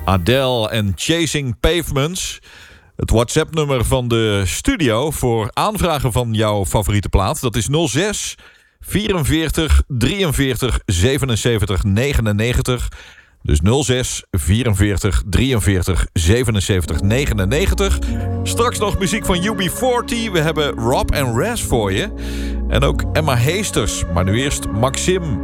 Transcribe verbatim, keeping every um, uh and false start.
Adele en Chasing Pavements. Het WhatsApp-nummer van de studio voor aanvragen van jouw favoriete plaat. Dat is nul zes vierenveertig drieënveertig zevenenzeventig negenennegentig. Dus nul zes vierenveertig drieënveertig zevenenzeventig negenennegentig. Straks nog muziek van U B veertig. We hebben Rob en Raz voor je. En ook Emma Heesters. Maar nu eerst Maxim.